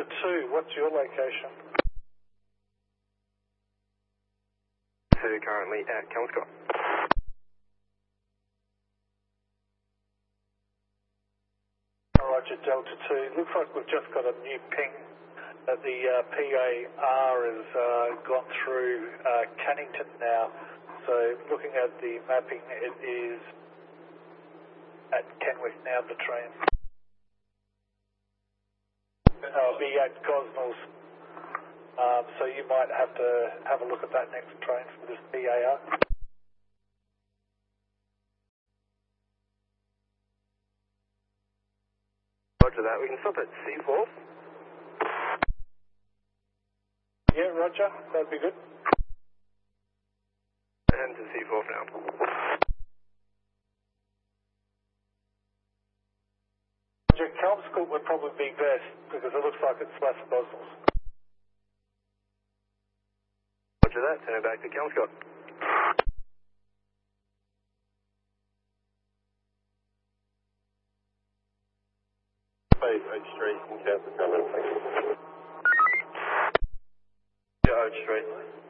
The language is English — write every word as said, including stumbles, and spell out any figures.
two, what's your location? two currently at Kelmscott. Roger, Delta two. Looks like we've just got a new ping that the uh, P A R has uh, gone through uh, Cannington now. So looking at the mapping, it is at Kenwick now, the train. It'll be at Gosnells. Um, so you might have to have a look at that next train for this P A R. Roger that, we can stop at C four. Yeah, Roger, that'd be good. And to C four for now. Roger, Kelmscott would probably be best because it looks like it's less Gosnells. Roger that, turn it back to Kelmscott. Registration, Castle Common. Yeah, registration.